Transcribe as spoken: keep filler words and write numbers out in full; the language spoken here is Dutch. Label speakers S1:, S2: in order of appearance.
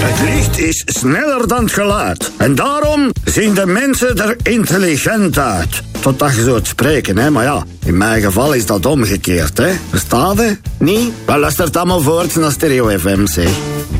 S1: Het licht is sneller dan het geluid. En daarom zien de mensen er intelligent uit. Totdat je zo het spreken, hè. Maar ja, in mijn geval is dat omgekeerd, hè. Verstaat je? Niet? Wel, luistert allemaal voort naar Stereo F M, zeg.